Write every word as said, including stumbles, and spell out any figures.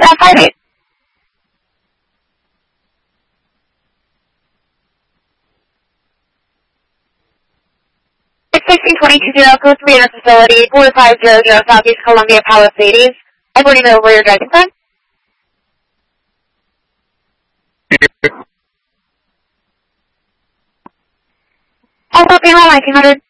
F five eight. six sixteen twenty-two zero, code three in our facility, four five zero zero Southeast Columbia Palisades. I already know where you're driving from. I'll help you on nineteen hundred.